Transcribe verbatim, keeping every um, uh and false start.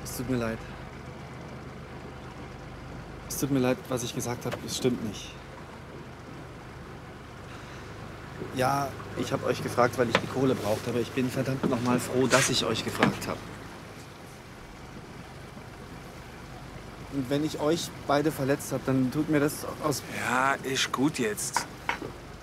Es tut mir leid. Es tut mir leid, was ich gesagt habe. Es stimmt nicht. Ja, ich habe euch gefragt, weil ich die Kohle brauchte, aber ich bin verdammt noch mal froh, dass ich euch gefragt habe. Und wenn ich euch beide verletzt habe, dann tut mir das aus... Ja, ist gut jetzt.